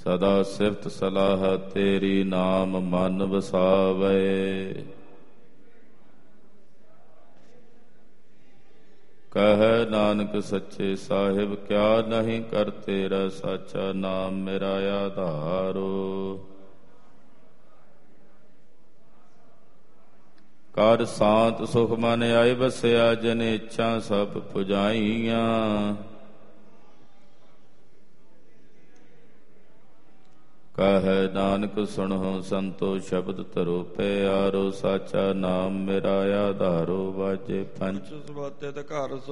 ਸਦਾ ਸਿਫਤ ਸਲਾਹ ਤੇਰੀ, ਨਾਮ ਮਨ ਵਸਾਵੇ। ਕਹੈ ਨਾਨਕ ਸੱਚੇ ਸਾਹਿਬ, ਕਿਆ ਨਹੀਂ ਕਰ ਤੇਰਾ ਸਾਚਾ, ਨਾਮ ਮੇਰਾ ਆਧਾਰੋ। ਕਰ ਸਾਂਤ ਸੁਖ ਮਨ ਆਏ ਵਸਿਆ, ਜਨ ਇੱਛਾ ਸਭ ਪੁਜਾਈਆਂ। ਕਹੈ ਨਾਨਕ ਸੁਣੋ ਸੰਤੋ, ਸ਼ਬਦ ਧਰੋ ਪਿਆਰੋ। ਸਾਚਾ ਨਾਮ ਮੇਰਾ ਆਧਾਰੋ। ਵਾਜੇ ਪੰਚ ਸਵਾਤੇ ਤੇ ਘਰ